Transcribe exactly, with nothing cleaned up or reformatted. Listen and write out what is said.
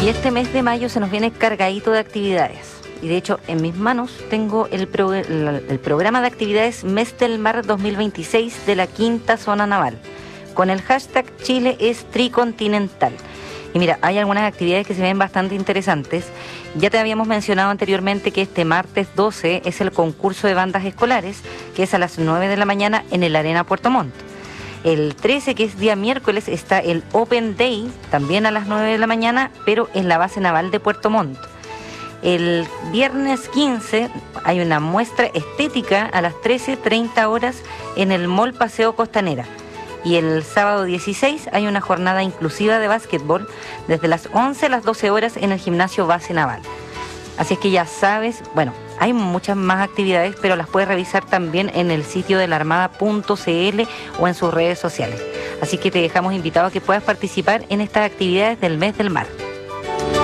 Y este mes de mayo se nos viene cargadito de actividades. Y de hecho, en mis manos tengo el, pro, el, el programa de actividades Mes del Mar dos mil veintiséis de la Quinta Zona Naval, con el hashtag Chile es tricontinental. Y mira, hay algunas actividades que se ven bastante interesantes. Ya te habíamos mencionado anteriormente que este martes doce es el concurso de bandas escolares, que es a las nueve de la mañana en el Arena Puerto Montt. El trece, que es día miércoles, está el Open Day, también a las nueve de la mañana, pero en la base naval de Puerto Montt. El viernes quince hay una muestra estética a las trece treinta horas en el Mall Paseo Costanera. Y el sábado dieciséis hay una jornada inclusiva de básquetbol desde las once a las doce horas en el gimnasio base naval. Así es que ya sabes, bueno, hay muchas más actividades, pero las puedes revisar también en el sitio de la armada punto c l o en sus redes sociales. Así que te dejamos invitado a que puedas participar en estas actividades del Mes del Mar.